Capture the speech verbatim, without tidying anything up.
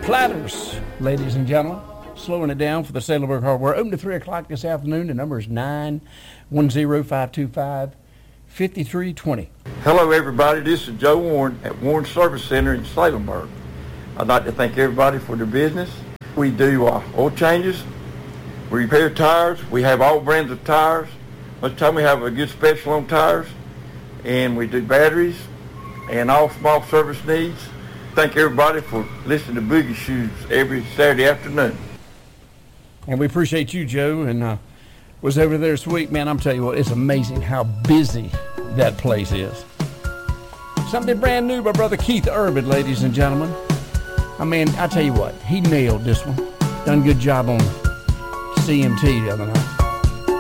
Platters, ladies and gentlemen. Slowing it down for the Sailorburg Hardware. Open to three o'clock this afternoon. The number is nine one zero, five two five, five three two zero. Hello, everybody. This is Joe Warren at Warren Service Center in Sailorburg. I'd like to thank everybody for their business. We do uh, oil changes. We repair tires. We have all brands of tires. Most of the time we have a good special on tires. And we do batteries and all small service needs. Thank everybody for listening to Boogie Shoes every Saturday afternoon. And we appreciate you, Joe, and uh, was over there this week. Man, I'm telling you what, it's amazing how busy that place is. Something brand new by Brother Keith Urban, ladies and gentlemen. I mean, I tell you what, he nailed this one. Done a good job on C M T the other night.